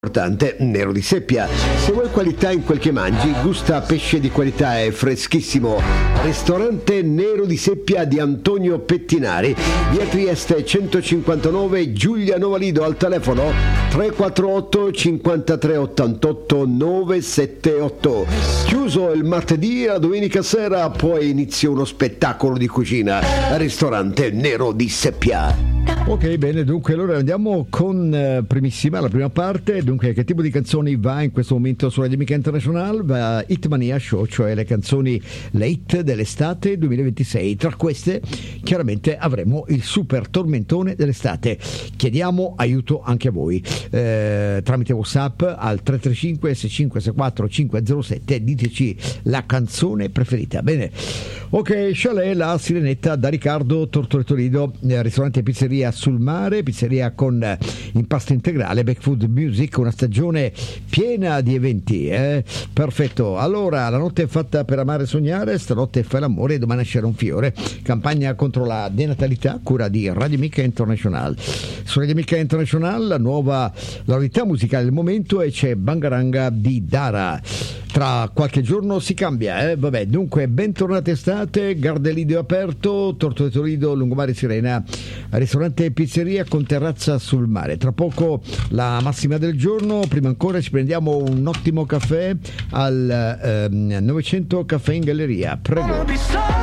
Importante, nero di seppia. Se vuoi qualità in quel che mangi, gusta pesce di qualità e freschissimo. Ristorante Nero di Seppia di Antonio Pettinari, via Trieste 159, Giuliano Valido, al telefono 348 53 88 978. Chiuso il martedì, la domenica sera poi inizia uno spettacolo di cucina. Ristorante Nero di Seppia. Ok, bene, dunque allora andiamo con primissima, la prima parte. Dunque, che tipo di canzoni va in questo momento su Radio Amica International? Va Hitmania Show, cioè le canzoni, le hit dell'estate 2026. Tra queste chiaramente avremo il super tormentone dell'estate. Chiediamo aiuto anche a voi tramite WhatsApp al 335 6564 507. Diteci la canzone preferita. Bene, ok, Chalet, la sirenetta da Riccardo Tortorettorido, ristorante e pizzeria sul mare, pizzeria con impasto integrale, Back Food Music, una stagione piena di eventi, perfetto. Allora, la notte è fatta per amare e sognare, stanotte fa l'amore e domani nascerà un fiore, campagna contro la denatalità, cura di Radio Amica International. Su Radio Amica International la novità musicale del momento, e c'è Bangaranga di Dara. Tra qualche giorno si cambia, vabbè. Dunque, bentornata estate, Gardelide aperto, Tortorettorido, Lungomare Sirena, ristorante e pizzeria con terrazza sul mare. Tra poco la massima del giorno, prima ancora ci prendiamo un ottimo caffè al 900 Caffè in Galleria, prego.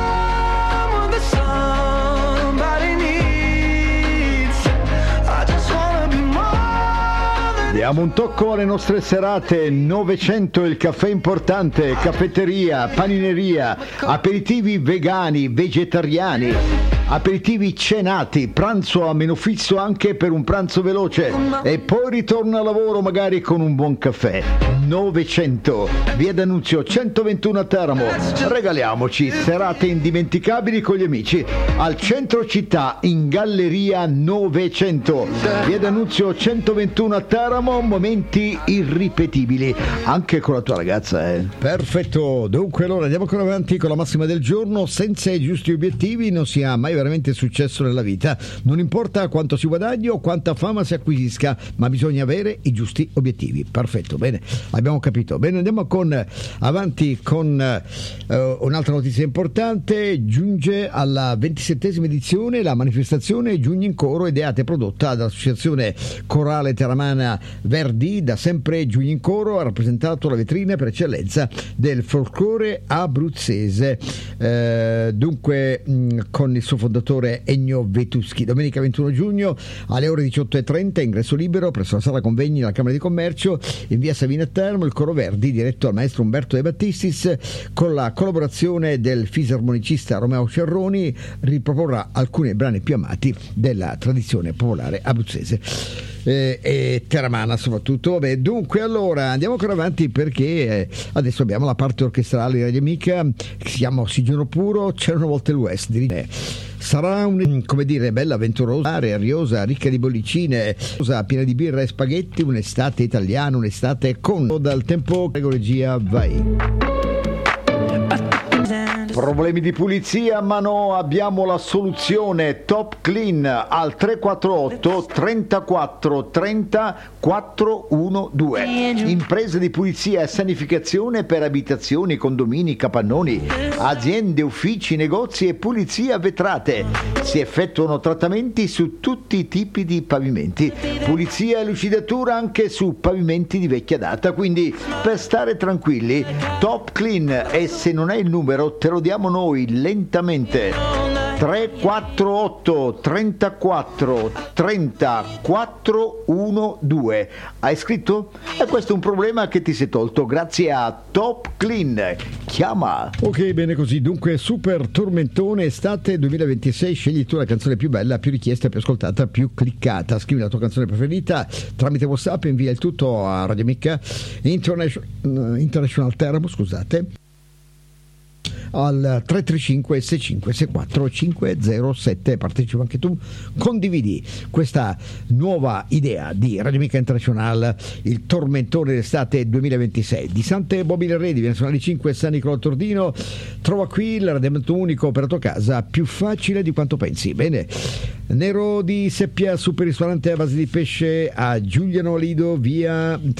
Diamo un tocco alle nostre serate. 900 il caffè importante, caffetteria, panineria, aperitivi vegani, vegetariani, aperitivi cenati, pranzo a meno fisso anche per un pranzo veloce, e poi ritorno al lavoro magari con un buon caffè. 900, via D'Annunzio 121 a Teramo. Regaliamoci serate indimenticabili con gli amici al centro città, in Galleria 900, via D'Annunzio 121 a Teramo. Momenti irripetibili anche con la tua ragazza, Perfetto. Dunque allora andiamo ancora avanti con la massima del giorno. Senza i giusti obiettivi non si ha mai veramente successo nella vita. Non importa quanto si guadagni o quanta fama si acquisisca, ma bisogna avere i giusti obiettivi. Perfetto, bene, abbiamo capito. Bene, andiamo avanti con un'altra notizia importante. Giunge alla 27esima edizione la manifestazione Giugno in Coro, ideata e prodotta dall'associazione corale teramana Verdi. Da sempre Giugno in Coro ha rappresentato la vetrina per eccellenza del folklore abruzzese, dunque con il suo fondatore Ennio Vetuschi. Domenica 21 giugno alle ore 18:30, ingresso libero presso la sala convegni della Camera di Commercio in via Savina Termo. Il Coro Verdi, diretto dal maestro Umberto De Battistis, con la collaborazione del fisarmonicista Romeo Cerroni, riproporrà alcuni brani più amati della tradizione popolare abruzzese e teramana soprattutto. Vabbè, dunque allora andiamo ancora avanti, perché adesso abbiamo la parte orchestrale di Radio Amica, che si chiama Ossigeno Puro, c'era una volta il West. Sarà bella, avventurosa, ariosa, ricca di bollicine, piena di birra e spaghetti, un'estate italiana, un'estate con dal tempo. Prego regia, vai. Problemi di pulizia? Ma no, abbiamo la soluzione. Top Clean al 348 34 30 412. Imprese di pulizia e sanificazione per abitazioni, condomini, capannoni, aziende, uffici, negozi e pulizia vetrate. Si effettuano trattamenti su tutti i tipi di pavimenti, pulizia e lucidatura anche su pavimenti di vecchia data. Quindi, per stare tranquilli, Top Clean, e se non hai il numero te lo diamo noi lentamente. 348 34 30 412. Hai scritto? E questo è un problema che ti sei tolto grazie a Top Clean. Chiama. Ok, bene così. Dunque, super tormentone estate 2026. Scegli tu la canzone più bella, più richiesta, più ascoltata, più cliccata. Scrivi la tua canzone preferita tramite WhatsApp, invia il tutto a Radio Amica International Teramo, scusate, al 335 65 64 507. Partecipa anche tu, condividi questa nuova idea di Radio Amica International, il tormentone d'estate 2026 di Sante Mobile Ready, viene sono alle 5 San Nicolò Tordino. Trova qui l'arredamento unico per la tua casa, più facile di quanto pensi. Bene, Nero di Seppia, super ristorante a base di pesce a Giuliano Lido, via